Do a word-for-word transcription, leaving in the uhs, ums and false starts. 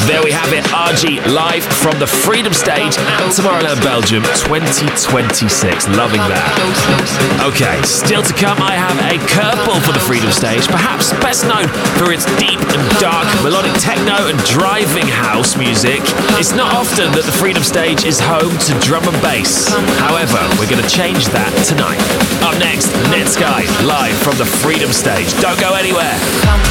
There we have it, R G live from the Freedom Stage at Tomorrowland Belgium twenty twenty-six. Loving that. Okay, still to come, I have a curveball for the Freedom Stage, perhaps best known for its deep and dark melodic techno and driving house music. It's not often that the Freedom Stage is home to drum and bass. However, we're going to change that tonight. Up next, Netsky live from the Freedom Stage. Don't go anywhere.